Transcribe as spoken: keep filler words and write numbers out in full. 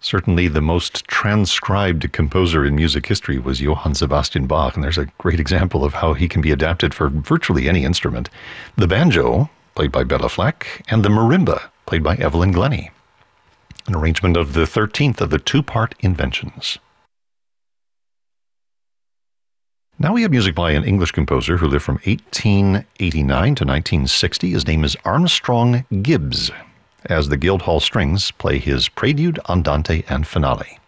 Certainly the most transcribed composer in music history was Johann Sebastian Bach, and there's a great example of how he can be adapted for virtually any instrument. The banjo, played by Bela Fleck, and the marimba, played by Evelyn Glennie. An arrangement of the thirteenth of the two-part Inventions. Now we have music by an English composer who lived from eighteen eighty-nine to nineteen sixty. His name is Armstrong Gibbs, as the Guildhall Strings play his Prelude, Andante, and Finale.